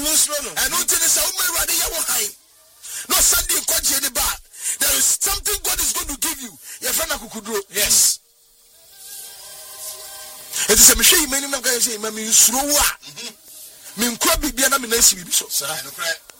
And until this woman ready your high. No Sunday in the bar. There is something God is going to give you. Your friend Kukudro. Yes. It is a machine many guys say, Mammy, you slow. Min crabby be an amazing so.